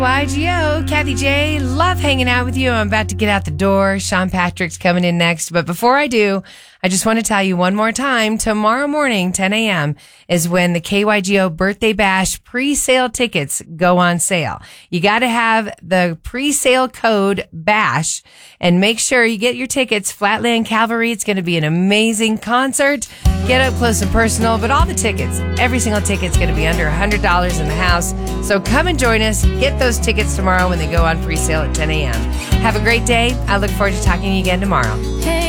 YGO, Kathy J. Love hanging out with you. I'm about to get out the door. Sean Patrick's coming in next. But before I do, I just want to tell you one more time, tomorrow morning, 10 a.m. is when the KYGO Birthday Bash pre-sale tickets go on sale. You got to have the pre-sale code BASH and make sure you get your tickets. Flatland Cavalry. It's going to be an amazing concert. Get up close and personal, but all the tickets, every single ticket's going to be under $100 in the house. So come and join us. Get those tickets tomorrow when they go on pre-sale at 10 a.m. Have a great day. I look forward to talking to you again tomorrow. Hey.